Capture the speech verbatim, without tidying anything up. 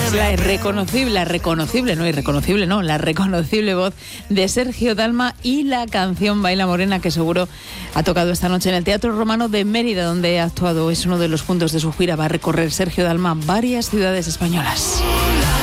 Es la irreconocible, la reconocible, no irreconocible, no, la reconocible voz de Sergio Dalma y la canción Baila Morena, que seguro ha tocado esta noche en el Teatro Romano de Mérida, donde ha actuado. Es uno de los puntos de su gira. Va a recorrer Sergio Dalma varias ciudades españolas.